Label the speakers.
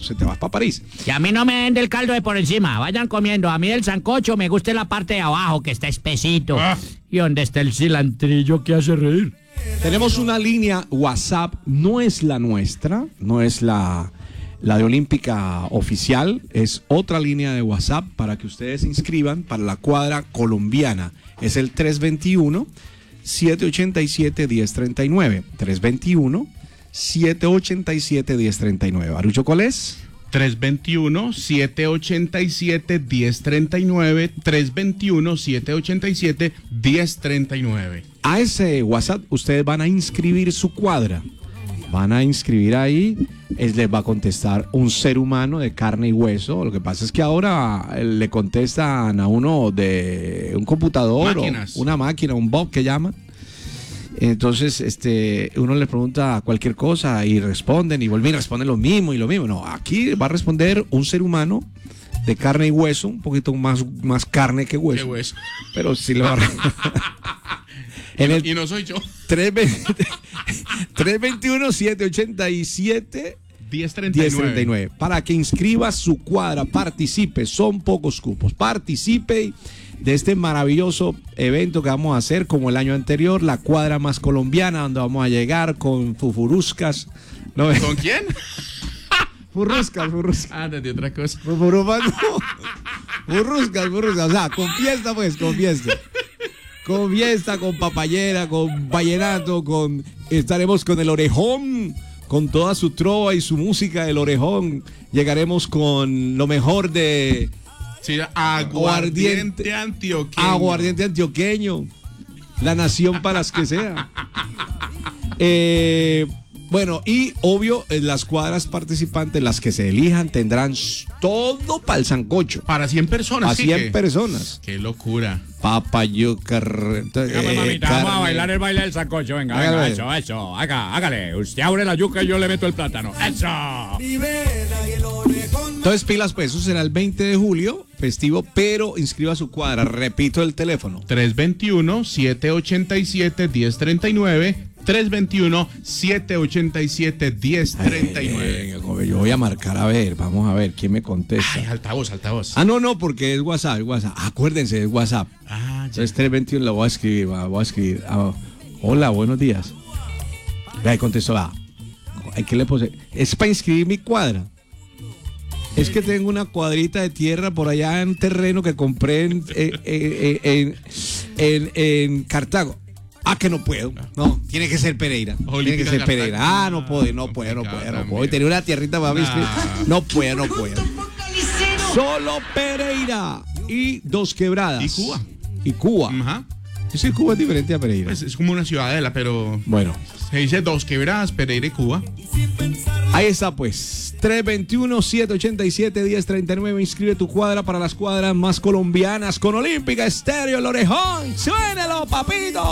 Speaker 1: se te va para París.
Speaker 2: Que a mí no me den del caldo de por encima, vayan comiendo. A mí el sancocho me gusta la parte de abajo, que está espesito. ¿Y dónde está el cilantrillo que hace reír?
Speaker 1: Tenemos una línea WhatsApp, no es la nuestra, no es la de Olímpica oficial, es otra línea de WhatsApp para que ustedes se inscriban para la cuadra colombiana. Es el 321-787-1039. 321-787-1039. Arucho, ¿cuál es?
Speaker 3: 321-787-1039, 321-787-1039.
Speaker 1: A ese WhatsApp ustedes van a inscribir su cuadra. Van a inscribir ahí, les va a contestar un ser humano de carne y hueso. Lo que pasa es que ahora le contestan a uno de un computador,
Speaker 3: Máquinas.
Speaker 1: o una máquina, un bot que llaman. Entonces, uno le pregunta cualquier cosa y responden y vuelven y responden lo mismo y lo mismo. No, aquí va a responder un ser humano de carne y hueso, un poquito más carne que hueso.
Speaker 3: Qué hueso.
Speaker 1: Pero sí lo va a...
Speaker 3: Y no soy yo.
Speaker 1: 321-787-1039. Para que inscriba su cuadra, participe, son pocos cupos. Participe de este maravilloso evento que vamos a hacer como el año anterior, la cuadra más colombiana, donde vamos a llegar con fufuruscas. ¿No?
Speaker 3: ¿Con quién?
Speaker 1: Furruscas.
Speaker 3: Ah, de otra cosa.
Speaker 1: Furruscas. O sea, con fiesta, pues, con fiesta. Con fiesta, con papayera, con vallenato, estaremos con el Orejón, con toda su trova y su música del Orejón. Llegaremos con lo mejor de...
Speaker 3: Sí, aguardiente antioqueño.
Speaker 1: Aguardiente antioqueño. La nación para las que sea. Bueno, y obvio, las cuadras participantes, las que se elijan, tendrán todo para el sancocho.
Speaker 3: Para 100 personas.
Speaker 1: A 100 personas.
Speaker 3: Qué locura.
Speaker 1: Papayuca.
Speaker 2: Mamita, vamos a bailar el baile del sancocho. Venga, eso. Hágale. Usted abre la yuca y yo le meto el plátano. Eso.
Speaker 1: Entonces, pilas, pues, eso será el 20 de julio, festivo, pero inscriba su cuadra. Repito el teléfono.
Speaker 3: 321-787-1039. 321-787-1039.
Speaker 1: Yo voy a marcar, a ver, vamos a ver quién me contesta.
Speaker 3: Ay, altavoz.
Speaker 1: Ah, no, porque es WhatsApp. Acuérdense, es WhatsApp.
Speaker 3: Ah, ya.
Speaker 1: Entonces 321 lo voy a escribir, hola, buenos días. Ahí contestó, ¿qué le puse? Es para inscribir mi cuadra. Es que tengo una cuadrita de tierra por allá en terreno que compré en Cartago. Que no puedo. No, tiene que ser Pereira. Tiene que ser Pereira. No puedo. Tener una tierrita para mí. No puedo. Solo Pereira y Dos Quebradas.
Speaker 3: Y Cuba.
Speaker 1: Ajá. Es que Cuba es diferente a Pereira.
Speaker 3: Es como una ciudadela, pero...
Speaker 1: Bueno.
Speaker 3: Se dice Dos Quebradas, Pereira y Cuba.
Speaker 1: Ahí está, pues. 321-787-1039. Inscribe tu cuadra para las cuadras más colombianas con Olímpica Estéreo, el Orejón. ¡Suénelo, papito!